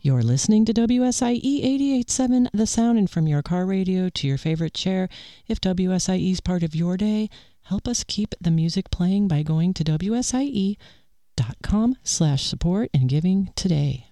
You're listening to WSIE 88.7 The Sound, and from your car radio to your favorite chair, if WSIE is part of your day, help us keep the music playing by going to WSIE.com/support and giving today.